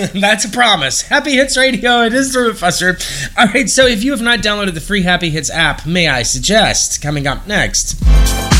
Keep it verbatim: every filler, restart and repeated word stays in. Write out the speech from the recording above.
That's a promise. Happy Hits Radio, it is the Rootfusser. All right, so if you have not downloaded the free Happy Hits app, may I suggest, coming up next...